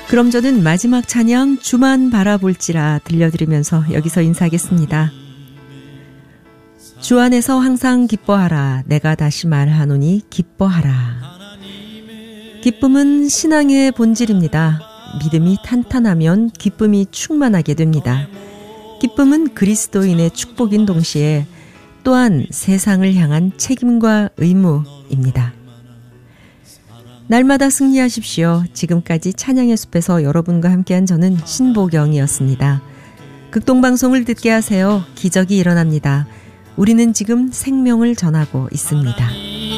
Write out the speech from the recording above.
그럼 저는 마지막 찬양 주만 바라볼지라 들려드리면서 여기서 인사하겠습니다. 주 안에서 항상 기뻐하라. 내가 다시 말하노니 기뻐하라. 기쁨은 신앙의 본질입니다. 믿음이 탄탄하면 기쁨이 충만하게 됩니다. 기쁨은 그리스도인의 축복인 동시에 또한 세상을 향한 책임과 의무입니다. 날마다 승리하십시오. 지금까지 찬양의 숲에서 여러분과 함께한 저는 신보경이었습니다. 극동방송을 듣게 하세요. 기적이 일어납니다. 우리는 지금 생명을 전하고 있습니다.